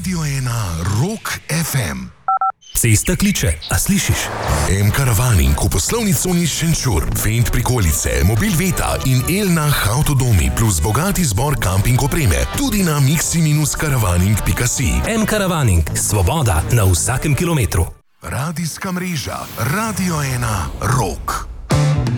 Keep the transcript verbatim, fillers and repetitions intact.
Radio ena Rock ef em. Cesta kliče, a slišiš? M-Caravaning v poslovni coni Šenčur, Fendt prikolice, Mobil Veta in Elnah Avtodomi plus bogati zbor kamping opreme tudi na mixi minus caravaning pika si. M-Caravaning, svoboda na vsakem kilometru. Radijska mreža Radio ena Rock.